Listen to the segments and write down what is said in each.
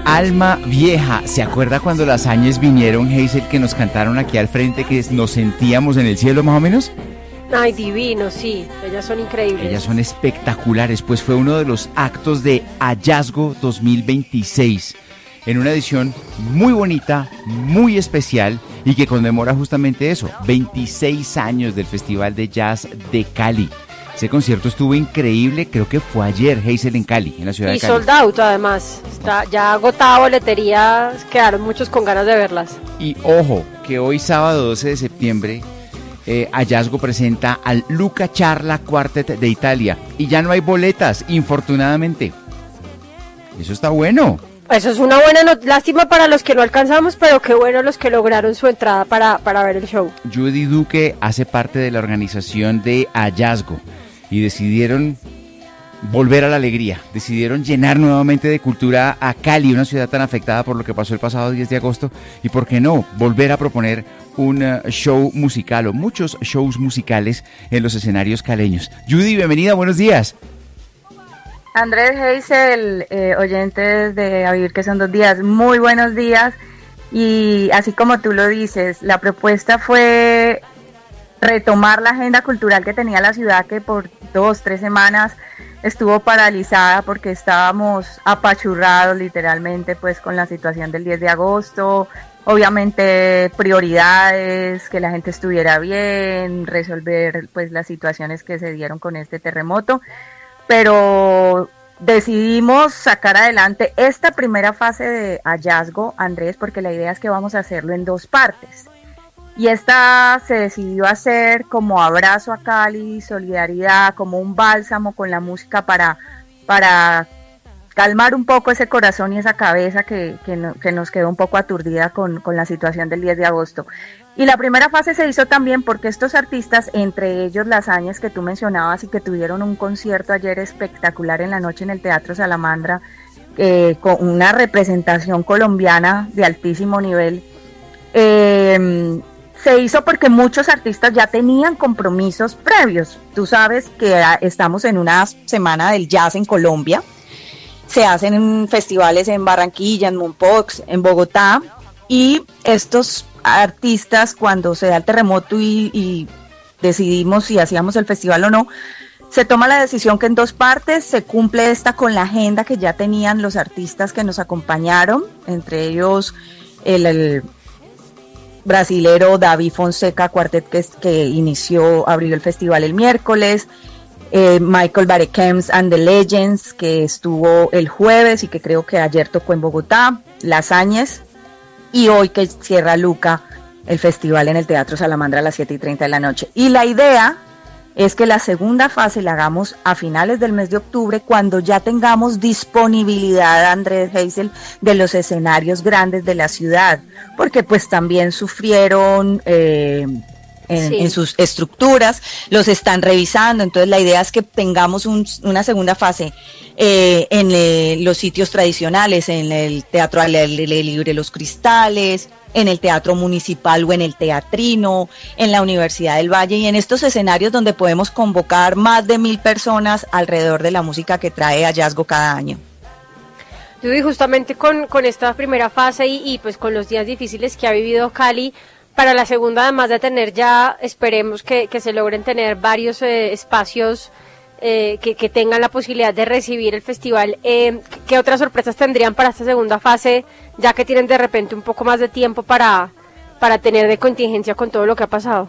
Alma Vieja. ¿Se acuerda cuando las Áñez vinieron, Hazel, que nos cantaron aquí al frente, que nos sentíamos en el cielo más o menos? Ay, divino, sí, ellas son increíbles. Ellas son espectaculares, pues fue uno de los actos de Hallazgo 2026, en una edición muy bonita, muy especial, y que conmemora justamente eso, 26 años del Festival de Jazz de Cali. Ese concierto estuvo increíble, creo que fue ayer, Hazel, en Cali, en la ciudad de Cali. Y sold out, además, está ya agotada boletería, quedaron muchos con ganas de verlas. Y ojo, que hoy sábado 12 de septiembre, Hallazgo presenta al Luca Charla Quartet de Italia, y ya no hay boletas, infortunadamente. Eso está bueno. Eso es una buena lástima para los que no alcanzamos, pero qué bueno los que lograron su entrada para ver el show. Judy Duque hace parte de la organización de Hallazgo y decidieron volver a la alegría, decidieron llenar nuevamente de cultura a Cali, una ciudad tan afectada por lo que pasó el pasado 10 de agosto, y por qué no, volver a proponer un show musical o muchos shows musicales en los escenarios caleños. Judy, bienvenida, buenos días. Andrés, Hazel, oyentes de A Vivir que son 2 días, muy buenos días. Y así como tú lo dices, la propuesta fue retomar la agenda cultural que tenía la ciudad, que por 2-3 semanas estuvo paralizada porque estábamos apachurrados literalmente pues con la situación del 10 de agosto, obviamente prioridades, que la gente estuviera bien, resolver pues las situaciones que se dieron con este terremoto, pero decidimos sacar adelante esta primera fase de Hallazgo, Andrés, porque la idea es que vamos a hacerlo en 2 partes. Y esta se decidió hacer como abrazo a Cali, solidaridad, como un bálsamo con la música para calmar un poco ese corazón y esa cabeza que nos quedó un poco aturdida con la situación del 10 de agosto. Y la primera fase se hizo también porque estos artistas, entre ellos las Áñez que tú mencionabas y que tuvieron un concierto ayer espectacular en la noche en el Teatro Salamandra, con una representación colombiana de altísimo nivel, se hizo porque muchos artistas ya tenían compromisos previos. Tú sabes que estamos en una semana del jazz en Colombia. Se hacen festivales en Barranquilla, en Mompox, en Bogotá. Y estos artistas, cuando se da el terremoto y decidimos si hacíamos el festival o no, se toma la decisión que en 2 partes se cumple esta con la agenda que ya tenían los artistas que nos acompañaron, entre ellos el brasilero David Fonseca Quartet que abrió el festival el miércoles, Michael Barekems and the Legends que estuvo el jueves y que creo que ayer tocó en Bogotá, Las Áñez, y hoy que cierra Luca el festival en el Teatro Salamandra a las 7:30 de la noche. Y la idea es que la segunda fase la hagamos a finales del mes de octubre, cuando ya tengamos disponibilidad, Andrés, Hazel, de los escenarios grandes de la ciudad, porque pues también sufrieron en sus estructuras, los están revisando. Entonces la idea es que tengamos una segunda fase en los sitios tradicionales, en el Teatro al Aire Libre Los Cristales, en el Teatro Municipal o en el Teatrino, en la Universidad del Valle, y en estos escenarios donde podemos convocar más de 1,000 personas alrededor de la música que trae Hallazgo cada año. Judy, justamente con esta primera fase y pues con los días difíciles que ha vivido Cali, para la segunda, además de tener ya, esperemos que se logren tener varios espacios que tengan la posibilidad de recibir el festival, ¿qué otras sorpresas tendrían para esta segunda fase, ya que tienen de repente un poco más de tiempo para tener de contingencia con todo lo que ha pasado?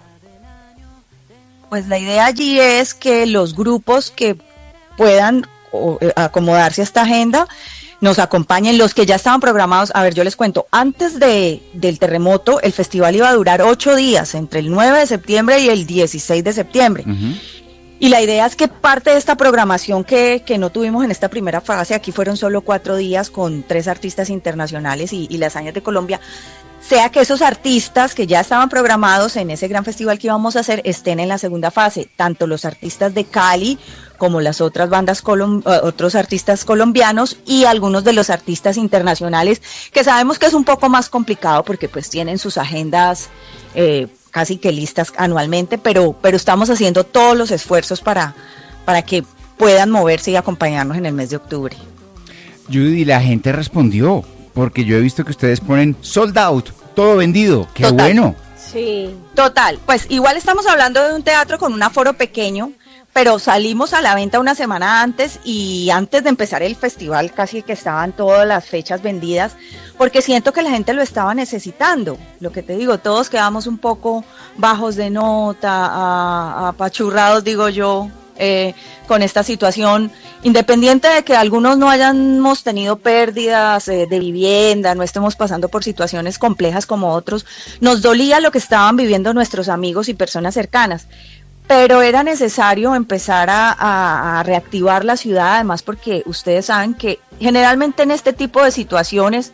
Pues la idea allí es que los grupos que puedan acomodarse a esta agenda nos acompañen, los que ya estaban programados. A ver, yo les cuento, antes del terremoto el festival iba a durar 8 días, entre el 9 de septiembre y el 16 de septiembre. Uh-huh. Y la idea es que parte de esta programación que no tuvimos en esta primera fase, aquí fueron solo 4 días con 3 artistas internacionales y las Áñez de Colombia, sea que esos artistas que ya estaban programados en ese gran festival que íbamos a hacer estén en la segunda fase, tanto los artistas de Cali como las otras bandas, otros artistas colombianos y algunos de los artistas internacionales, que sabemos que es un poco más complicado porque pues tienen sus agendas casi que listas anualmente, pero estamos haciendo todos los esfuerzos para que puedan moverse y acompañarnos en el mes de octubre. Judy, la gente respondió. porque yo he visto que ustedes ponen sold out, todo vendido. ¡Qué Total. bueno! Sí. Total, pues igual estamos hablando de un teatro con un aforo pequeño, pero salimos a la venta una semana antes y antes de empezar el festival casi que estaban todas las fechas vendidas, porque siento que la gente lo estaba necesitando. Lo que te digo, todos quedamos un poco bajos de nota, apachurrados, digo yo, con esta situación, independiente de que algunos no hayamos tenido pérdidas de vivienda, no estemos pasando por situaciones complejas como otros, nos dolía lo que estaban viviendo nuestros amigos y personas cercanas. Pero era necesario empezar a reactivar la ciudad, además porque ustedes saben que generalmente en este tipo de situaciones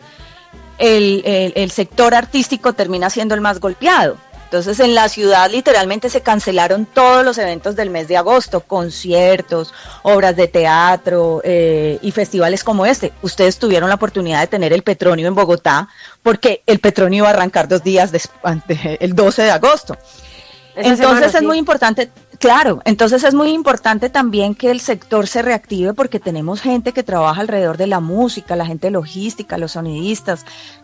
el sector artístico termina siendo el más golpeado. Entonces en la ciudad literalmente se cancelaron todos los eventos del mes de agosto, conciertos, obras de teatro y festivales como este. Ustedes tuvieron la oportunidad de tener el Petronio en Bogotá, porque el Petronio iba a arrancar 2 días después, el 12 de agosto. Entonces es muy importante, claro, entonces es muy importante también que el sector se reactive porque tenemos gente que trabaja alrededor de la música, la gente logística, los sonidistas,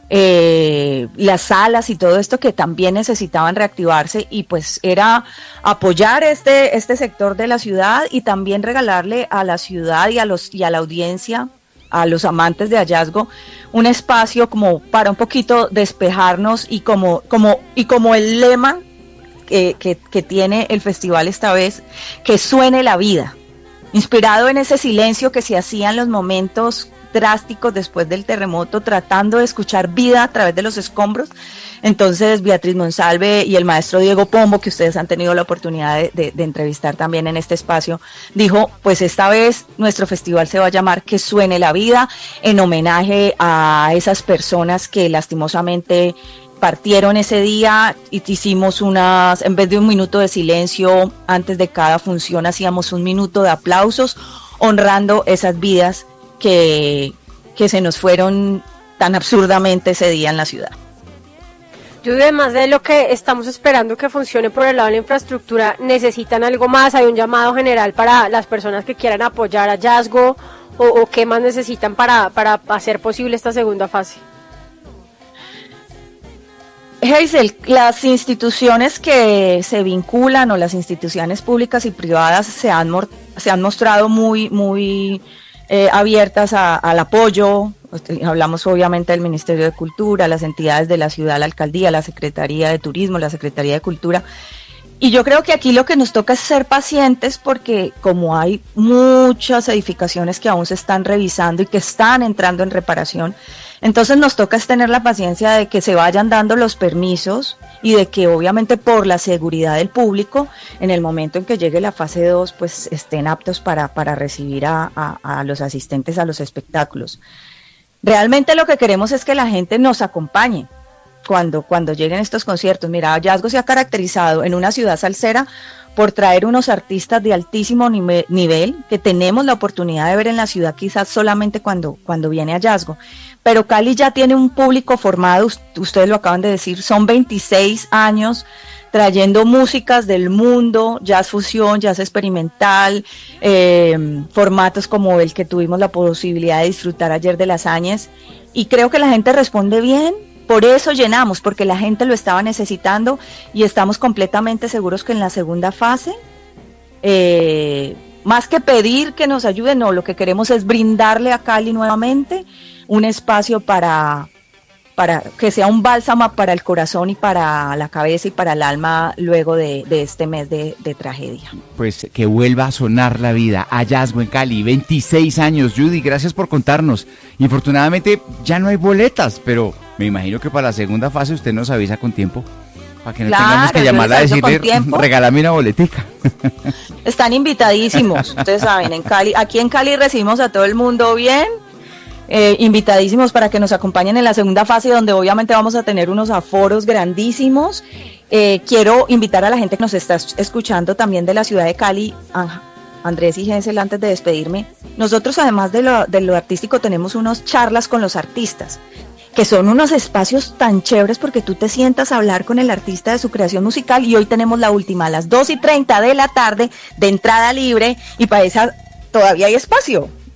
las salas y todo esto que también necesitaban reactivarse y pues era apoyar este sector de la ciudad y también regalarle a la ciudad y a la audiencia, a los amantes de Hallazgo, un espacio como para un poquito despejarnos y como el lema que tiene el festival esta vez, que suene la vida, inspirado en ese silencio que se hacía en los momentos drásticos después del terremoto, tratando de escuchar vida a través de los escombros. Entonces Beatriz Monsalve y el maestro Diego Pombo, que ustedes han tenido la oportunidad de entrevistar también en este espacio, dijo, pues esta vez nuestro festival se va a llamar Que Suene la Vida, en homenaje a esas personas que lastimosamente partieron ese día. Y hicimos en vez de un minuto de silencio antes de cada función, hacíamos un minuto de aplausos honrando esas vidas que se nos fueron tan absurdamente ese día en la ciudad. Yo además de lo que estamos esperando que funcione por el lado de la infraestructura, ¿necesitan algo más? ¿Hay un llamado general para las personas que quieran apoyar a Hallazgo o qué más necesitan para hacer posible esta segunda fase? Hazel, las instituciones que se vinculan o las instituciones públicas y privadas se han mostrado muy abiertas al apoyo. Hablamos obviamente del Ministerio de Cultura, las entidades de la ciudad, la alcaldía, la Secretaría de Turismo, la Secretaría de Cultura. Y yo creo que aquí lo que nos toca es ser pacientes porque como hay muchas edificaciones que aún se están revisando y que están entrando en reparación, entonces nos toca es tener la paciencia de que se vayan dando los permisos y de que obviamente por la seguridad del público, en el momento en que llegue la fase 2, pues estén aptos para recibir a los asistentes a los espectáculos. Realmente lo que queremos es que la gente nos acompañe cuando lleguen estos conciertos. Mira, Hallazgo se ha caracterizado en una ciudad salsera por traer unos artistas de altísimo nivel que tenemos la oportunidad de ver en la ciudad quizás solamente cuando viene Hallazgo. Pero Cali ya tiene un público formado, ustedes lo acaban de decir, son 26 años trayendo músicas del mundo, jazz fusión, jazz experimental, formatos como el que tuvimos la posibilidad de disfrutar ayer de Las Áñez, y creo que la gente responde bien. Por eso llenamos, porque la gente lo estaba necesitando y estamos completamente seguros que en la segunda fase, más que pedir que nos ayuden, no, lo que queremos es brindarle a Cali nuevamente un espacio para que sea un bálsamo para el corazón y para la cabeza y para el alma luego de este mes de tragedia. Pues que vuelva a sonar la vida. Hallazgo en Cali, 26 años. Judy, gracias por contarnos. Infortunadamente ya no hay boletas, pero me imagino que para la segunda fase usted nos avisa con tiempo, para que no tengamos que llamarla a decirle, regálame una boletica. Están invitadísimos, ustedes saben, en Cali, aquí en Cali recibimos a todo el mundo bien. Invitadísimos para que nos acompañen en la segunda fase, donde obviamente vamos a tener unos aforos grandísimos. Quiero invitar a la gente que nos está escuchando también de la ciudad de Cali, Andrés y Gensel, antes de despedirme. Nosotros, además de lo artístico, tenemos unas charlas con los artistas, que son unos espacios tan chéveres porque tú te sientas a hablar con el artista de su creación musical, y hoy tenemos la última a las 2:30 de la tarde de entrada libre, y para esa todavía hay espacio.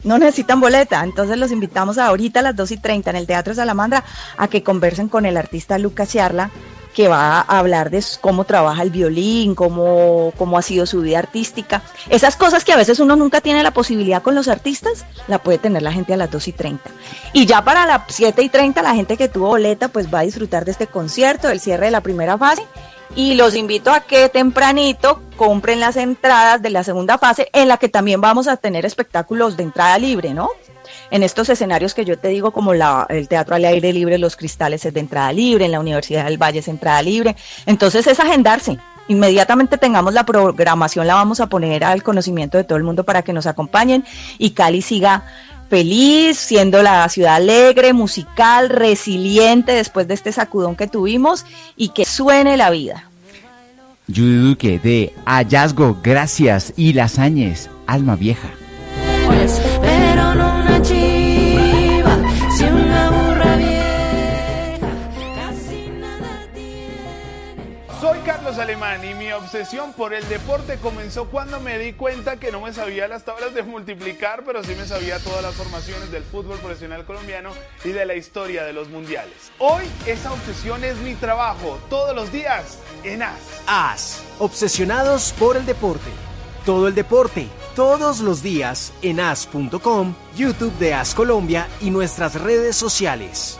no necesitan boleta. Entonces los invitamos ahorita a las 2:30 en el Teatro Salamandra a que conversen con el artista Lucas Ciarla, que va a hablar de cómo trabaja el violín, cómo ha sido su vida artística. Esas cosas que a veces uno nunca tiene la posibilidad con los artistas, la puede tener la gente a las 2:30. Y ya para las 7:30 la gente que tuvo boleta pues va a disfrutar de este concierto, del cierre de la primera fase. Y los invito a que tempranito compren las entradas de la segunda fase, en la que también vamos a tener espectáculos de entrada libre, ¿no? En estos escenarios que yo te digo, como el Teatro al Aire Libre, Los Cristales es de entrada libre, en la Universidad del Valle es entrada libre. Entonces es agendarse. Inmediatamente tengamos la programación, la vamos a poner al conocimiento de todo el mundo para que nos acompañen y Cali siga feliz, siendo la ciudad alegre, musical, resiliente después de este sacudón que tuvimos, y que suene la vida. Judy Duque de Hallazgo, gracias, y Lasañez, Alma Vieja. Pero no una chiva, si una burra vieja, casi nada tiene. Soy Carlos Alemán y mi obsesión por el deporte comenzó cuando me di cuenta que no me sabía las tablas de multiplicar, pero sí me sabía todas las formaciones del fútbol profesional colombiano y de la historia de los mundiales. Hoy esa obsesión es mi trabajo, todos los días en AS. AS, obsesionados por el deporte. Todo el deporte, todos los días en as.com, YouTube de AS Colombia y nuestras redes sociales.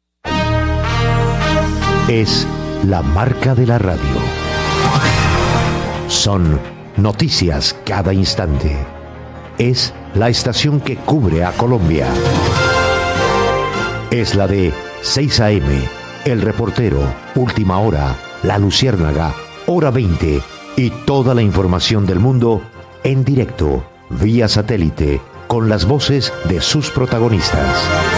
Es la marca de la radio. Son noticias cada instante. Es la estación que cubre a Colombia. Es la de 6 AM, El Reportero, Última Hora, La Luciérnaga, Hora 20 y toda la información del mundo en directo, vía satélite, con las voces de sus protagonistas.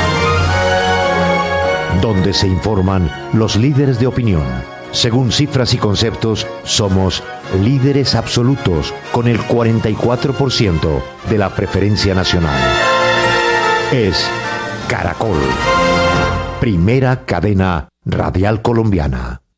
Donde se informan los líderes de opinión. Según cifras y conceptos, somos líderes absolutos con el 44% de la preferencia nacional. Es Caracol, primera cadena radial colombiana.